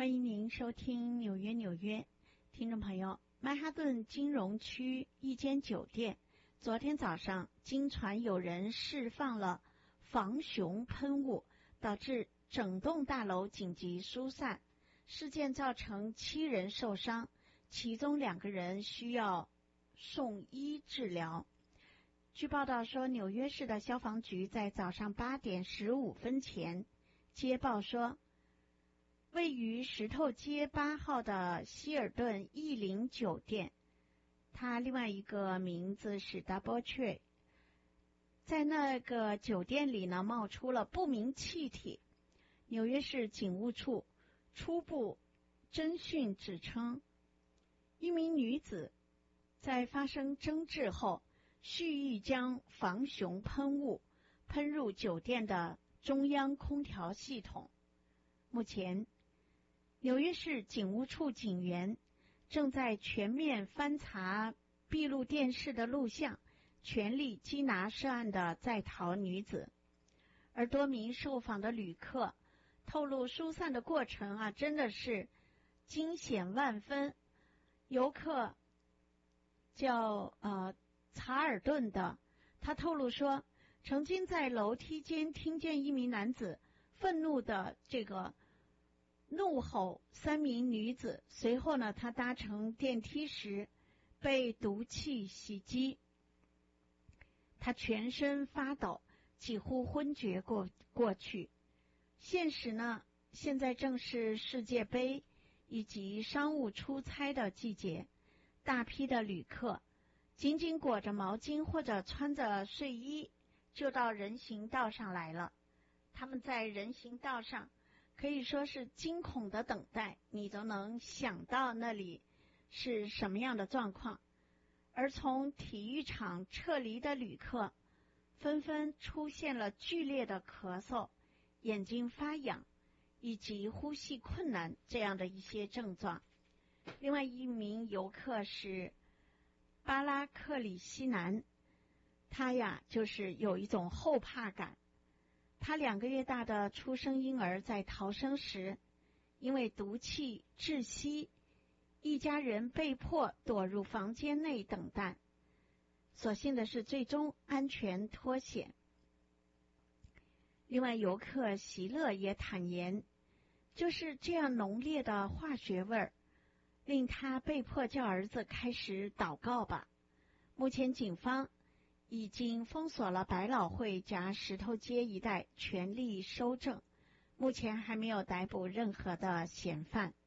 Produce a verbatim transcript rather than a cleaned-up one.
欢迎您收听纽约纽约。听众朋友，曼哈顿金融区一间酒店昨天早上经传有人释放了防熊喷雾，导致整栋大楼紧急疏散，事件造成七人受伤，其中两个人需要送医治疗。据报道说，纽约市的消防局在早上八点十五分前接报说，位于石头街八号的希尔顿逸林酒店，它另外一个名字是 Double Tree， 在那个酒店里呢冒出了不明气体。纽约市警务处初步侦讯指称，一名女子在发生争执后蓄意将防熊喷雾喷入酒店的中央空调系统。目前纽约市警务处警员正在全面翻查闭路电视的录像，全力缉拿涉案的在逃女子。而多名受访的旅客透露，疏散的过程啊，真的是惊险万分。游客叫呃查尔顿的，他透露说，曾经在楼梯间听见一名男子愤怒的这个怒吼三名女子，随后呢，他搭乘电梯时被毒气袭击，他全身发抖，几乎昏厥过过去。现实呢，现在正是世界杯以及商务出差的季节，大批的旅客紧紧裹着毛巾或者穿着睡衣就到人行道上来了。他们在人行道上可以说是惊恐的等待，你都能想到那里是什么样的状况。而从体育场撤离的旅客纷纷出现了剧烈的咳嗽、眼睛发痒以及呼吸困难这样的一些症状。另外一名游客是巴拉克里西南，他呀就是有一种后怕感。他两个月大的出生婴儿在逃生时因为毒气窒息，一家人被迫躲入房间内等待，所幸的是最终安全脱险。另外游客席勒也坦言，就是这样浓烈的化学味儿令他被迫叫儿子开始祷告吧。目前警方已经封锁了百老汇加石头街一带，全力搜证，目前还没有逮捕任何的嫌犯。